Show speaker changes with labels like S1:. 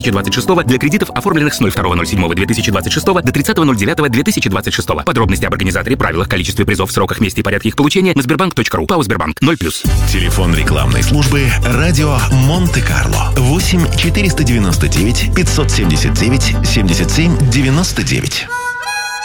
S1: 2026 для кредитов, оформленных с 02.07.2026 до 30.09.2026. Подробности об организаторе, правилах, количестве призов, сроках, месте и порядке их получения на sberbank.ru. ПАО «Сбербанк». 0+.
S2: Телефон рекламной службы «Радио Монте-Карло». 8 499 579 77 99.